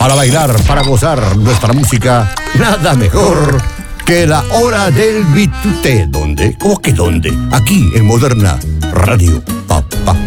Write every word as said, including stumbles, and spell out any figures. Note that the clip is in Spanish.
Para bailar, para gozar nuestra música, nada mejor que la hora del bitute. ¿Dónde? ¿Cómo que dónde? Aquí en Moderna Radio, papá.